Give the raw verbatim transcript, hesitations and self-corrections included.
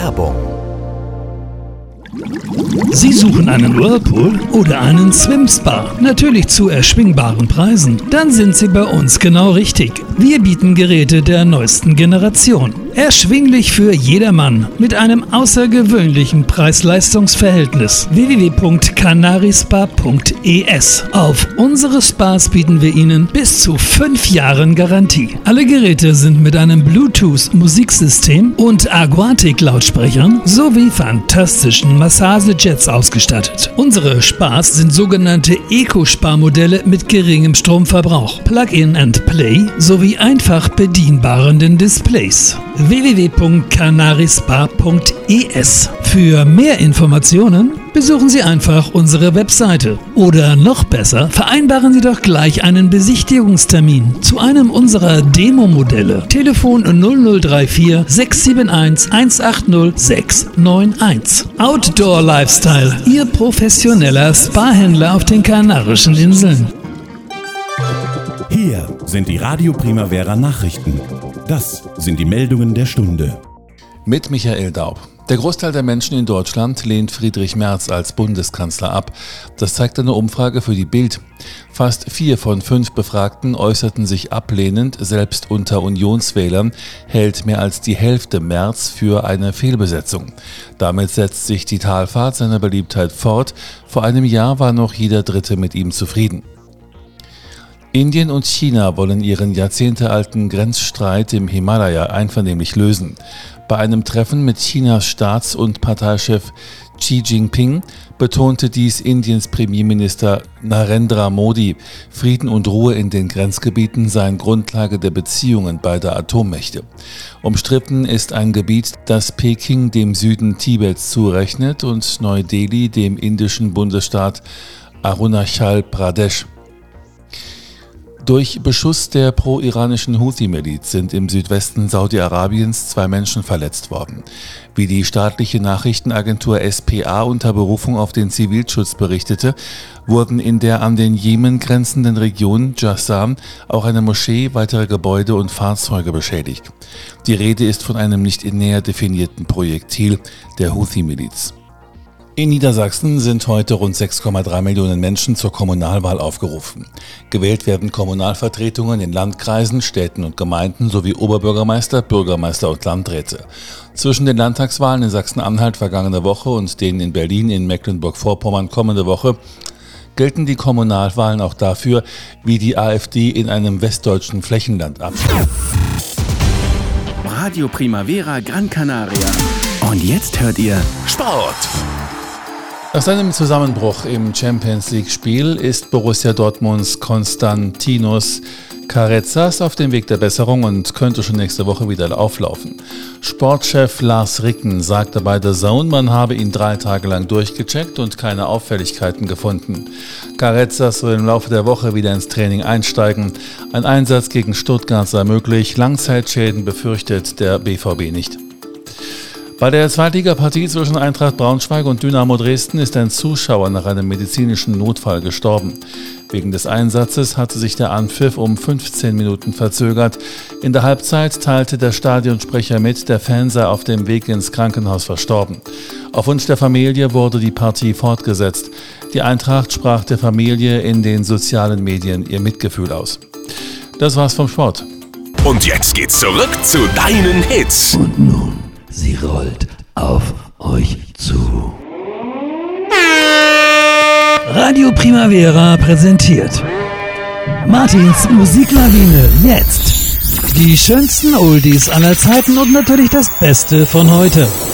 Werbung. Sie suchen einen Whirlpool oder einen Swim-Spa, natürlich zu erschwingbaren Preisen? Dann sind Sie bei uns genau richtig. Wir bieten Geräte der neuesten Generation. Erschwinglich für jedermann mit einem außergewöhnlichen Preis-Leistungs-Verhältnis. w w w punkt canarispa punkt e s. Auf unsere Spas bieten wir Ihnen bis zu fünf Jahren Garantie. Alle Geräte sind mit einem Bluetooth-Musiksystem und Aquatic-Lautsprechern sowie fantastischen Massagejets ausgestattet. Unsere Spas sind sogenannte Eco-Spa-Modelle mit geringem Stromverbrauch, Plug-in and Play sowie einfach bedienbaren Displays. w w w punkt canarispa punkt e s. Für mehr Informationen besuchen Sie einfach unsere Webseite. Oder noch besser, vereinbaren Sie doch gleich einen Besichtigungstermin zu einem unserer Demo-Modelle. Telefon null null drei vier sechs sieben eins eins acht null sechs neun eins. Outdoor Lifestyle, Ihr professioneller Spa-Händler auf den Kanarischen Inseln. Hier sind die Radio Primavera Nachrichten. Das sind die Meldungen der Stunde. Mit Michael Daub. Der Großteil der Menschen in Deutschland lehnt Friedrich Merz als Bundeskanzler ab. Das zeigt eine Umfrage für die Bild. Fast vier von fünf Befragten äußerten sich ablehnend. Selbst unter Unionswählern hält mehr als die Hälfte Merz für eine Fehlbesetzung. Damit setzt sich die Talfahrt seiner Beliebtheit fort. Vor einem Jahr war noch jeder Dritte mit ihm zufrieden. Indien und China wollen ihren jahrzehntealten Grenzstreit im Himalaya einvernehmlich lösen. Bei einem Treffen mit Chinas Staats- und Parteichef Xi Jinping betonte dies Indiens Premierminister Narendra Modi. Frieden und Ruhe in den Grenzgebieten seien Grundlage der Beziehungen beider Atommächte. Umstritten ist ein Gebiet, das Peking dem Süden Tibets zurechnet und Neu-Delhi dem indischen Bundesstaat Arunachal Pradesh. Durch Beschuss der pro-iranischen Houthi-Miliz sind im Südwesten Saudi-Arabiens zwei Menschen verletzt worden. Wie die staatliche Nachrichtenagentur S P A unter Berufung auf den Zivilschutz berichtete, wurden in der an den Jemen grenzenden Region Jassam auch eine Moschee, weitere Gebäude und Fahrzeuge beschädigt. Die Rede ist von einem nicht näher definierten Projektil der Houthi-Miliz. In Niedersachsen sind heute rund sechs Komma drei Millionen Menschen zur Kommunalwahl aufgerufen. Gewählt werden Kommunalvertretungen in Landkreisen, Städten und Gemeinden sowie Oberbürgermeister, Bürgermeister und Landräte. Zwischen den Landtagswahlen in Sachsen-Anhalt vergangene Woche und denen in Berlin in Mecklenburg-Vorpommern kommende Woche gelten die Kommunalwahlen auch dafür, wie die AfD in einem westdeutschen Flächenland abschneidet. Radio Primavera Gran Canaria. Und jetzt hört ihr Sport. Nach seinem Zusammenbruch im Champions-League-Spiel ist Borussia Dortmunds Konstantinos Carezas auf dem Weg der Besserung und könnte schon nächste Woche wieder auflaufen. Sportchef Lars Ricken sagte bei The Zone, man habe ihn drei Tage lang durchgecheckt und keine Auffälligkeiten gefunden. Carezas soll im Laufe der Woche wieder ins Training einsteigen. Ein Einsatz gegen Stuttgart sei möglich. Langzeitschäden befürchtet der B V B nicht. Bei der Zweitligapartie zwischen Eintracht Braunschweig und Dynamo Dresden ist ein Zuschauer nach einem medizinischen Notfall gestorben. Wegen des Einsatzes hatte sich der Anpfiff um fünfzehn Minuten verzögert. In der Halbzeit teilte der Stadionsprecher mit, der Fan sei auf dem Weg ins Krankenhaus verstorben. Auf Wunsch der Familie wurde die Partie fortgesetzt. Die Eintracht sprach der Familie in den sozialen Medien ihr Mitgefühl aus. Das war's vom Sport. Und jetzt geht's zurück zu deinen Hits. Und nun, sie rollt auf euch zu. Radio Primavera präsentiert Martins Musiklawine jetzt. Die schönsten Oldies aller Zeiten und natürlich das Beste von heute.